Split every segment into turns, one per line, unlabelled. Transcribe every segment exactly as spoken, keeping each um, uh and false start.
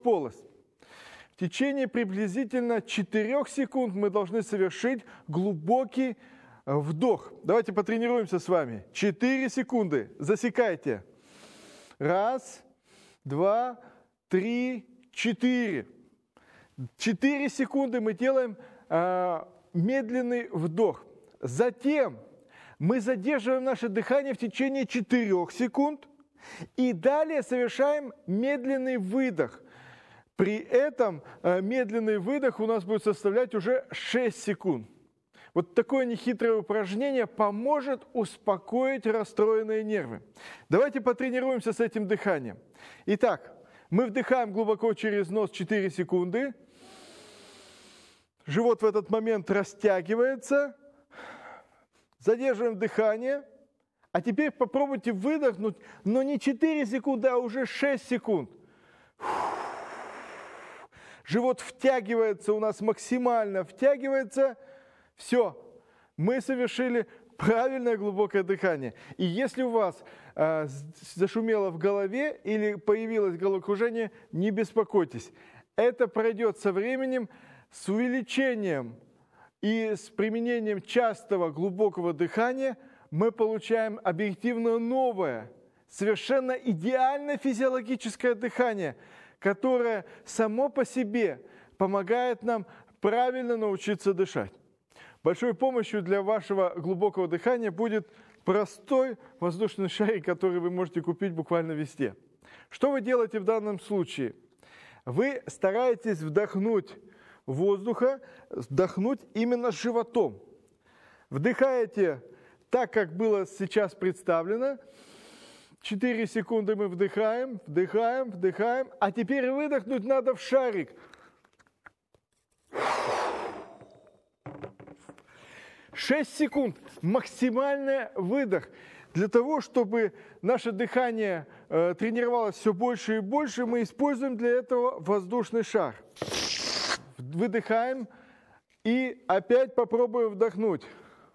полость. В течение приблизительно четырёх секунд мы должны совершить глубокий вдох. Давайте потренируемся с вами. четыре секунды. Засекайте. Раз, два, три, четыре. четыре секунды мы делаем э, медленный вдох. Затем мы задерживаем наше дыхание в течение четырёх секунд. И далее совершаем медленный выдох. При этом э, медленный выдох у нас будет составлять уже шесть секунд. Вот такое нехитрое упражнение поможет успокоить расстроенные нервы. Давайте потренируемся с этим дыханием. Итак, мы вдыхаем глубоко через нос четыре секунды. Живот в этот момент растягивается. Задерживаем дыхание. А теперь попробуйте выдохнуть, но не четыре секунды, а уже шесть секунд. Живот втягивается у нас максимально, втягивается. Все, мы совершили правильное глубокое дыхание. И если у вас э, зашумело в голове или появилось головокружение, не беспокойтесь. Это пройдет со временем, с увеличением и с применением частого глубокого дыхания мы получаем объективно новое, совершенно идеальное физиологическое дыхание, которое само по себе помогает нам правильно научиться дышать. Большой помощью для вашего глубокого дыхания будет простой воздушный шарик, который вы можете купить буквально везде. Что вы делаете в данном случае? Вы стараетесь вдохнуть воздуха, вдохнуть именно животом. Вдыхаете так, как было сейчас представлено. четыре секунды мы вдыхаем, вдыхаем, вдыхаем. А теперь выдохнуть надо в шарик. шесть секунд. Максимальный выдох. Для того, чтобы наше дыхание э, тренировалось все больше и больше, мы используем для этого воздушный шар. Выдыхаем и опять попробуем вдохнуть.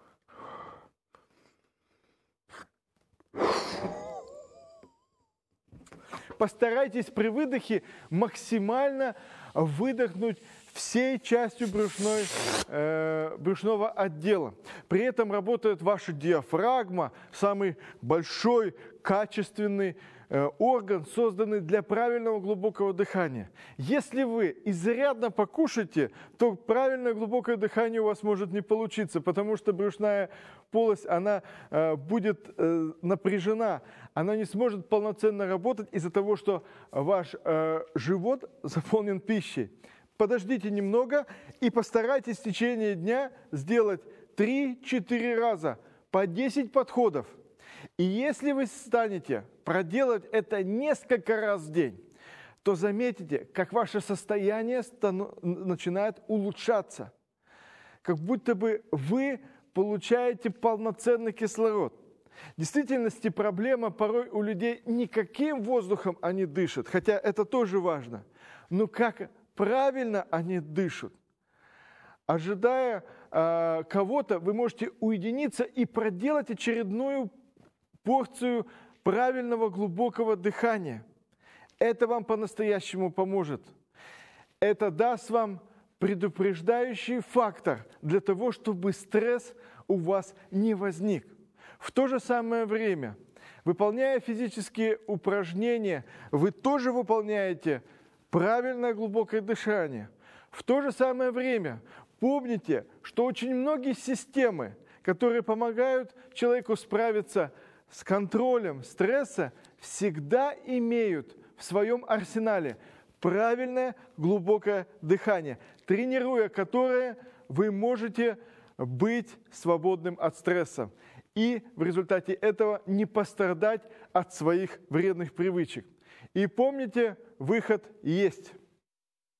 Постарайтесь при выдохе максимально выдохнуть всей частью брюшной, э, брюшного отдела. При этом работает ваша диафрагма, самый большой, качественный э, орган, созданный для правильного глубокого дыхания. Если вы изрядно покушаете, то правильное глубокое дыхание у вас может не получиться, потому что брюшная полость, она э, будет э, напряжена, она не сможет полноценно работать из-за того, что ваш э, живот заполнен пищей. Подождите немного и постарайтесь в течение дня сделать три-четыре раза по десять подходов. И если вы станете проделать это несколько раз в день, то заметите, как ваше состояние стану- начинает улучшаться. Как будто бы вы получаете полноценный кислород. В действительности проблема порой у людей не каким воздухом они дышат, хотя это тоже важно, но как правильно они дышат. Ожидая э, кого-то, вы можете уединиться и проделать очередную порцию правильного глубокого дыхания. Это вам по-настоящему поможет. Это даст вам предупреждающий фактор для того, чтобы стресс у вас не возник. В то же самое время, выполняя физические упражнения, вы тоже выполняете правильное глубокое дыхание. В то же самое время помните, что очень многие системы, которые помогают человеку справиться с контролем стресса, всегда имеют в своем арсенале правильное глубокое дыхание, тренируя которое вы можете быть свободным от стресса и в результате этого не пострадать от своих вредных привычек. И помните, выход есть.